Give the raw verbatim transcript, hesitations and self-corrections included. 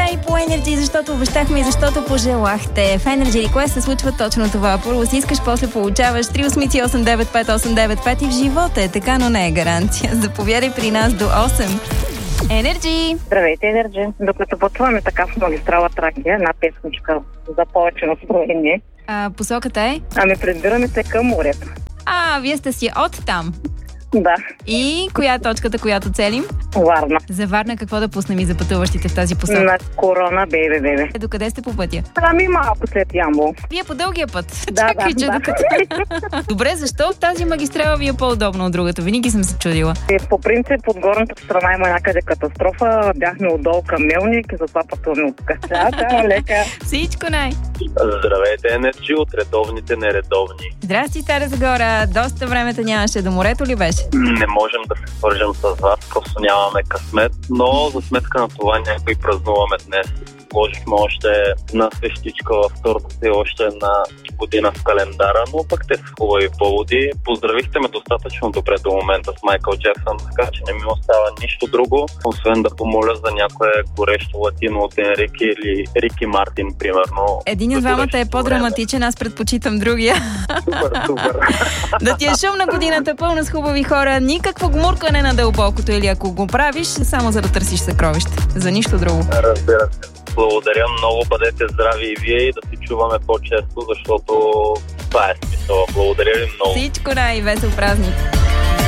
Май по Energy, защото обещахме и защото пожелахте. В Energy Request се случва точно това. Първо си искаш, после получаваш три осмици осем девет пет осем девет пет и в живота е така, но не е гаранция. Заповядай при нас до осем. Energy! Здравейте, Energy! Докато пътуваме така в магистрала Тракия, една песничка за повече настроение. А посоката е? Ами прибираме се към морето. А, вие сте си от там. Да. И коя е точката, която целим? Варна. За Варна какво да пуснем и за пътуващите в тази посока? На Корона, бебе, бебе. Е, докъде сте по пътя? Ами малко след Ямбол. Вие по дългия път. Да, Чакай, да, че да. докато... Добре, защо тази магистрала ви е по-удобна от другата? Винаги съм се чудила. И по принцип, от горната страна има някъде катастрофа. Бяхме отдолу към Мелник и затова пътуваме от тук. Да, да, лека. Всичко най. Здравейте, Energy, от редовните нередовни. Здрасти, Стара Загора. Доста времето нямаше. До морето ли беше? Не можем да се свържем с вас, просто нямаме късмет, но за сметка на това някой празнуваме днес. Сложихме още една свещичка във втората си още една година в календара, но пък те са хубави поводи. Поздравихте ме достатъчно добре до момента с Майкъл Джаксън, така че не ми остава нищо друго, освен да помоля за някое горещо латино от Енрике или Рики Мартин, примерно. Един от двамата е по-драматичен, аз предпочитам другия. Супер, супер. Да ти е шумна годината, пълна с хубави хора, никакво гмуркане на дълбокото или ако го правиш, само за да търсиш съкровище. За нищо друго. Разбира се. Благодаря много, бъдете здрави и вие и да си чуваме по-често, защото това е смисъл. Благодаря ви много. Всичко най-весел празник!